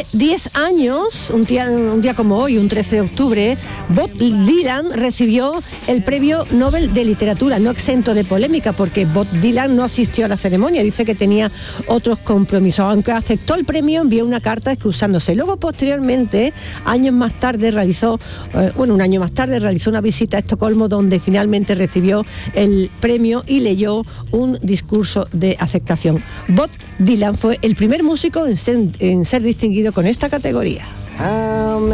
10 años, un día como hoy, un 13 de octubre, Bob Dylan recibió el Premio Nobel de Literatura, no exento de polémica, porque Bob Dylan no asistió a la ceremonia, dice que tenía otros compromisos. Aunque aceptó el premio, envió una carta excusándose. Luego, posteriormente, un año más tarde realizó una visita a Estocolmo, donde finalmente recibió el premio y leyó un discurso de aceptación. Bob Dylan fue el primer músico en ser distinguido con esta categoría.